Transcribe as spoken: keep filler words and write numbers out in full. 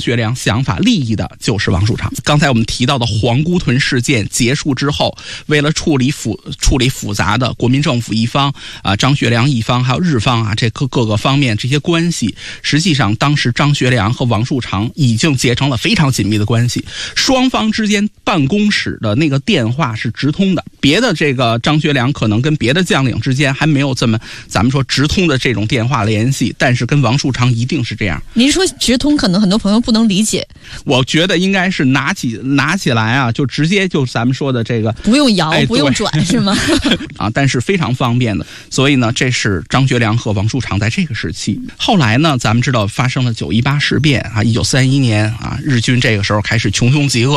学良想法利益的就是王树常。刚才我们提到的皇姑屯事件结束之后，为了处理复处理复杂的国民政府一方啊、张学良一方还有日方啊这各各个方面这些关系，实际上当时张学良和王树常已经结成了非常紧密的关系，双方之间办公室的那个电话是直通的，别的这个张学良可能跟别的将领之间还没有这么咱们说直通的这种电话联系，但是跟王树常一定是这样。 您说直通可能很多朋友不能理解， 我觉得应该是拿起拿起来啊，就直接就咱们说的这个不用摇、哎、不用转是吗？ 啊，但是非常方便的。所以呢，这是张学良和王树常在这个时期。后来呢，咱们知道发生了九一八事变啊，一九三一年啊，日军这个时候开始穷凶极恶。